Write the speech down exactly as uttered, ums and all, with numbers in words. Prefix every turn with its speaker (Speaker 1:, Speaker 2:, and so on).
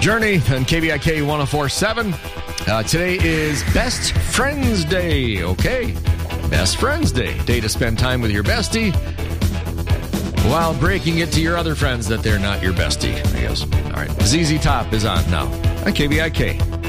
Speaker 1: Journey on K B I K one oh four point seven. Uh, today is Best Friends Day. Okay. Best Friends Day. Day to spend time with your bestie while breaking it to your other friends that they're not your bestie, I guess. All right. Z Z Top is on now on K B I K.